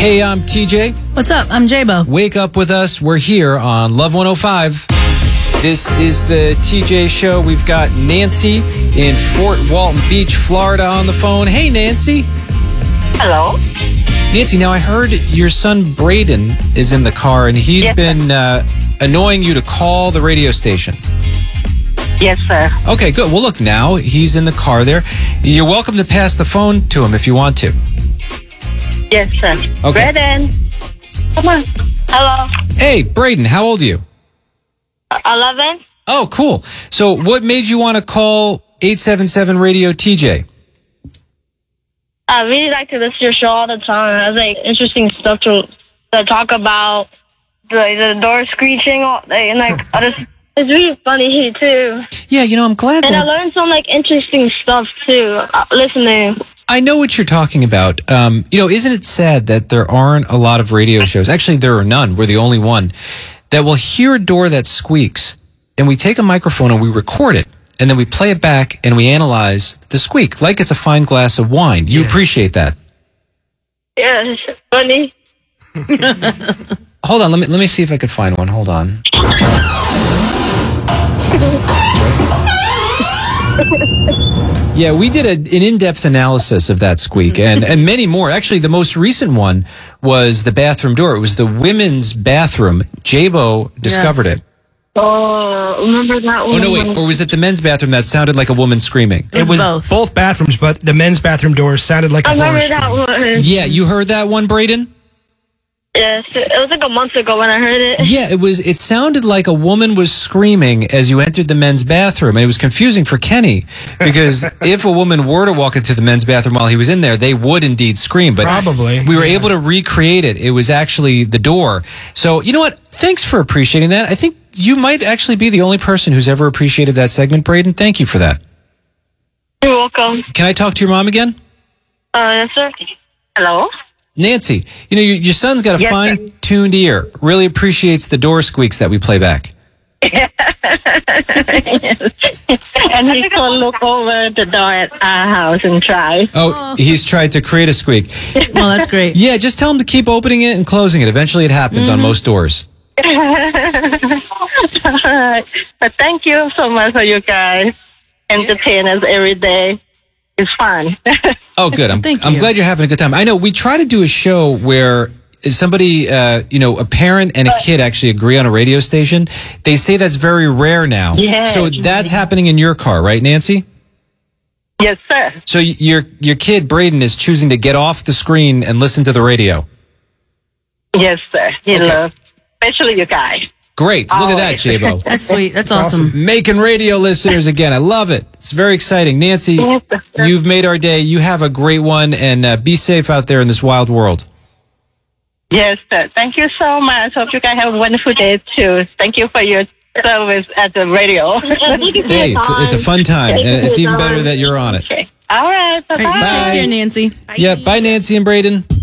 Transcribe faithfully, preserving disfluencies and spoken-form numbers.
Hey, I'm T J. What's up? I'm J-Bo. Wake up with us. We're here on Love one oh five. This is the T J Show. We've got Nancy in Fort Walton Beach, Florida on the phone. Hey, Nancy. Hello. Nancy, now I heard your son Braden is in the car, and he's Yes, been uh, annoying you to call the radio station. Yes, sir. Okay, good. Well, look, now he's in the car there. You're welcome to pass the phone to him if you want to. Yes, sir. Okay. Braden. Come on. Hello. Hey, Braden, how old are you? eleven? Oh, cool. So what made you want to call eight seven seven Radio T J? I really like to listen to your show all the time. It has like interesting stuff to, to talk about. Like the door screeching all day and like other. It's really funny too. Yeah, you know, I'm glad And I that... learned some like interesting stuff too. Uh, listening. I know what you're talking about. Um, you know, isn't it sad that there aren't a lot of radio shows? Actually, there are none. We're the only one that will hear a door that squeaks, and we take a microphone and we record it, and then we play it back and we analyze the squeak like it's a fine glass of wine. You Yes. appreciate that? Yeah, it's funny. Hold on, let me let me see if I could find one. Hold on. Yeah, we did a, an in-depth analysis of that squeak and, and many more. Actually, the most recent one was the bathroom door. It was the women's bathroom. J-Bo discovered Yes. it. Oh, remember that one? Oh, no, wait. Or was it the men's bathroom that sounded like a woman screaming? It was It was both. both bathrooms, but the men's bathroom door sounded like a I remember horror that story. one. Yeah, you heard that one, Braden? Yes, it was like a month ago when I heard it. Yeah, it was. It sounded like a woman was screaming as you entered the men's bathroom, and it was confusing for Kenny because if a woman were to walk into the men's bathroom while he was in there, they would indeed scream. But Probably, we were yeah. able to recreate it. It was actually the door. So you know what? Thanks for appreciating that. I think you might actually be the only person who's ever appreciated that segment, Braden. Thank you for that. You're welcome. Can I talk to your mom again? Uh, yes, sir. Hello? Nancy, you know, your, your son's got a Yes, sir. fine-tuned ear. Really appreciates the door squeaks that we play back. And he can look over the door at our house and try. Oh, he's tried to create a squeak. Well, that's great. Yeah, just tell him to keep opening it and closing it. Eventually it happens on most doors. All right. But thank you so much for you guys. Entertain us every day. It's fun. Oh, good. I'm, Thank I'm you. glad you're having a good time. I know we try to do a show where somebody, uh, you know, a parent and a kid actually agree on a radio station. They say that's very rare now. Yeah. So that's happening in your car, right, Nancy? Yes, sir. So y- your your kid, Braden, is choosing to get off the screen and listen to the radio. Yes, sir. He Okay. loves, especially you guys. Great. Look at that, Always. J-Bo. That's sweet. That's awesome. Making radio listeners again. I love it. It's very exciting. Nancy, Yes, sir. you've made our day. You have a great one, and uh, be safe out there in this wild world. Yes, sir. Thank you so much. Hope you guys have a wonderful day, too. Thank you for your service at the radio. Hey, it's, it's a fun time, and it's even better that you're on it. Okay. All right. Bye-bye. All right, you take Bye. care, Nancy. Yeah, bye, Nancy and Braden.